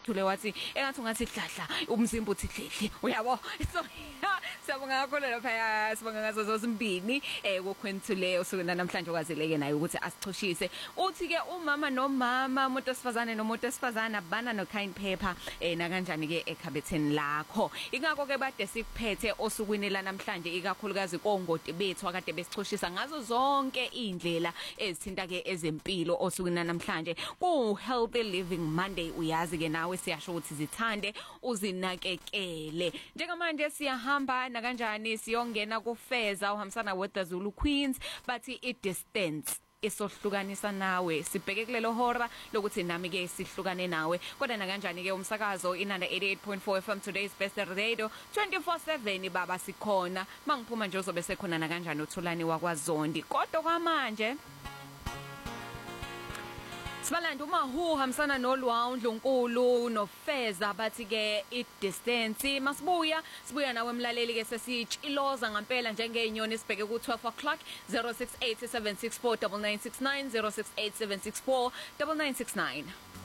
uthule wathi engathi ungathi dladla umzimba uthi dledle uyabo so siyabonga kakhulu lapha sibonga ngazo zozimbini kukhwentule osukwini namhlanje okwazileke naye ukuthi asichoshise uthi ke umama nomama umuntu osifazane nomuntu osifazana bana no kind pepper na kanjani ke ekhabetheni lakho ingakho ke bade sikuphethe osukwini la namhlanje ikakhulukazi kongoti bethu akade besichoshisa ngazo zonke indlela ezithinta ke ezempilo osukwini namhlanje ku healthy living Monday uyazi ke nawe siyasho ukuthi zithande uzinakekele njengamanje siyahamba na kanjani siyongena kufeza uhambisana with the Zulu Queens bathi I distance isohlukanisa nawe sibheke kulelo hora lokuthi nami ke sihlukane nawe kodwa na kanjani ke umsakazo inanda 88.4 FM today's best radio 24/7 baba sikhona mangiphuma nje uzobe sekhona na kanjani uthulani wakwaZondi kodwa kwamanje Sibalanda uMahu hamsana noLwa uNdlunkulu noFeza bathi ke I distance masibuya sibuya nawe emlaleli ke sesiyichiloza ngempela njengeenyoni sibheke ku 12 o'clock 0687649969 0687649969